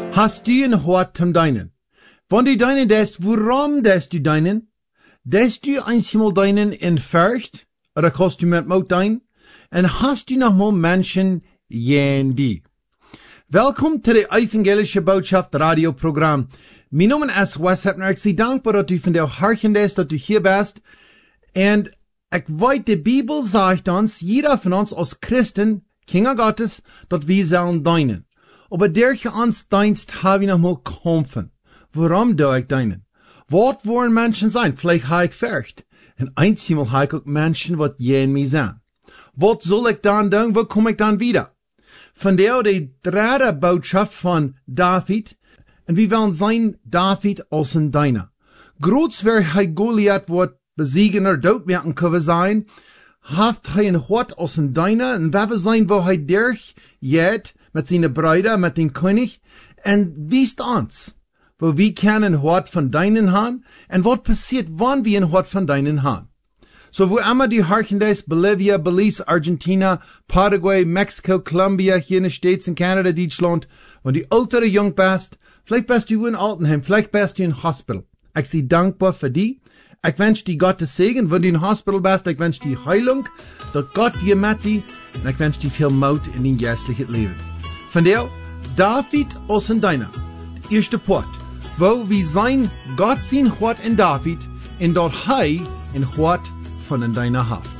Hast du een hart zum deinen? Wenn du deinen dest, warum dest du deinen? Dest du einmal deinen in Furcht? Oder kannst du mit Mut dein? Und hast du noch mal Menschen jen die? Welkom zu der Evangelische Botschaft Radioprogramm. Mein Name ist Wes Hepner. Ich bin dankbar, dass du von der Harchen bist, dass du hier bist. Und ich weiß, die Bibel sagt uns, jeder von uns als Christen, Kinder Gottes, dass wir sollen deinen. Aber durch uns Dienst habe ich noch mal kämpfen. Warum tue ich deinen? Was wollen Menschen sein? Vielleicht habe ich Furcht. Und einmal habe ich auch Menschen, was jen mich sein. Was soll ich dann tun? Wo komme ich dann wieder? Von der die dritte Botschaft von David. Und wir wollen sein David als ein Deiner. Groß wer hij Goliath wird besiegen oder doodmerken können sein, haft hij ein Hort als ein Deiner. Und wer wir sein, wo hij durch jet, mit seinen Brüdern, mit dem König, und wisst uns, wo wir können ein Hort von Deinen haben, und was passiert, wann wir ein Hort von Deinen haben. So, wo immer die Harchen des, Bolivia, Belize, Argentina, Paraguay, Mexiko, Colombia, hier in den States, in Kanada, Deutschland, wenn du ältere Jung bist, vielleicht bist du in Altenheim, vielleicht bist du in Hospital. Ich bin dankbar für die. Ich wünsche dir Gottes Segen, wenn du in Hospital bist, ich wünsche dir Heilung, dass Gott dir mit dir, und ich wünsche dir viel Mut in dein geistliches Leben. Von der, David als ein Deiner, der erste Port, wo wir sein, Gott sein Hort in David, in dort hei in Hort von ein Deiner haft.